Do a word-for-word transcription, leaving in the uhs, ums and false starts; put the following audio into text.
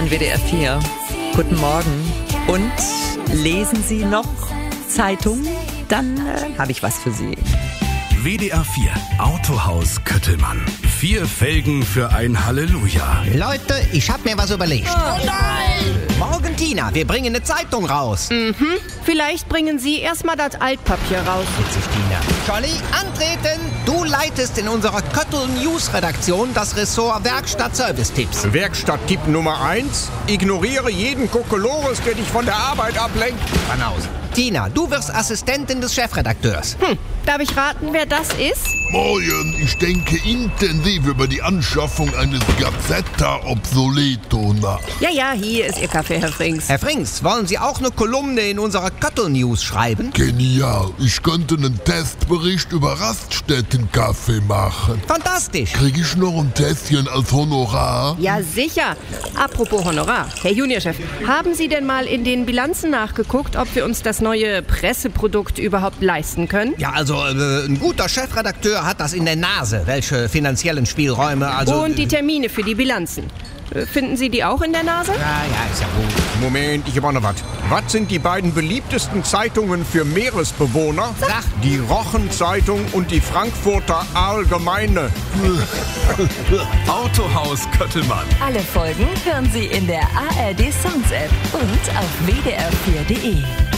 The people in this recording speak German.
von W D R vier. Guten Morgen. Und lesen Sie noch Zeitung? Dann äh, habe ich was für Sie. W D R vier Autohaus Köttelmann. Vier Felgen für ein Halleluja. Leute, ich hab mir was überlegt. Oh nein! Morgen, Tina, wir bringen eine Zeitung raus. Mhm. Vielleicht bringen Sie erstmal das Altpapier raus. Witzig, Tina. Jolly, antreten! Du leitest in unserer Köttel News Redaktion das Ressort Werkstatt Service-Tipps. Werkstatt-Tipp Nummer eins. Ignoriere jeden Kokolores, der dich von der Arbeit ablenkt. Banause. Tina, du wirst Assistentin des Chefredakteurs. Hm. Darf ich raten, wer das ist? Morgen, ich denke intensiv über die Anschaffung eines Gazzetta Obsoleto nach. Ja, ja, hier ist Ihr Kaffee, Herr Frings. Herr Frings, wollen Sie auch eine Kolumne in unserer Köttel News schreiben? Genial, ich könnte einen Testbericht über Raststättenkaffee machen. Fantastisch. Krieg ich noch ein Tässchen als Honorar? Ja, sicher. Apropos Honorar. Herr Juniorchef, haben Sie denn mal in den Bilanzen nachgeguckt, ob wir uns das neue Presseprodukt überhaupt leisten können? Ja, also äh, ein guter Chefredakteur hat das in der Nase, welche finanziellen Spielräume, also... Und die Termine für die Bilanzen. Äh, Finden Sie die auch in der Nase? Ja, ja, ist ja gut. Moment, ich habe auch noch was. Was sind die beiden beliebtesten Zeitungen für Meeresbewohner? Sag. Die Rochen-Zeitung und die Frankfurter Allgemeine. Autohaus Köttelmann. Alle Folgen hören Sie in der A R D Sounds App und auf w d r vier punkt d e.